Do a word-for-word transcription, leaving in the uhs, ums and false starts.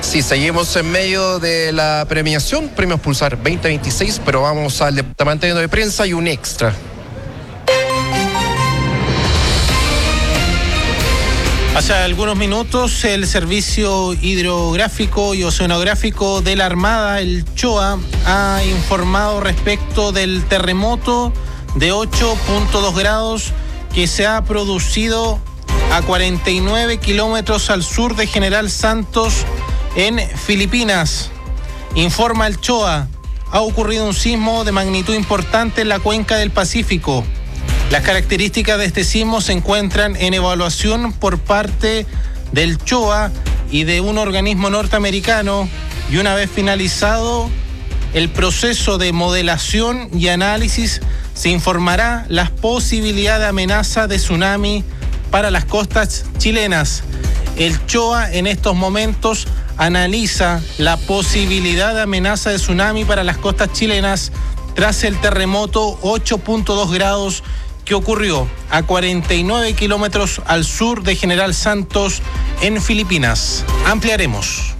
Sí, seguimos en medio de la premiación, Premios Pulsar veinte veintiséis, pero vamos al departamento de prensa y un extra. Hace algunos minutos el Servicio Hidrográfico y Oceanográfico de la Armada, el CHOA, ha informado respecto del terremoto de ocho punto dos grados que se ha producido a cuarenta y nueve kilómetros al sur de General Santos en Filipinas. Informa el CHOA, ha ocurrido un sismo de magnitud importante en la cuenca del Pacífico. Las características de este sismo se encuentran en evaluación por parte del CHOA y de un organismo norteamericano, y una vez finalizado el proceso de modelación y análisis, se informará las posibilidades de amenaza de tsunami para las costas chilenas. El CHOA en estos momentos analiza la posibilidad de amenaza de tsunami para las costas chilenas tras el terremoto ocho punto dos grados que ocurrió a cuarenta y nueve kilómetros al sur de General Santos en Filipinas. Ampliaremos.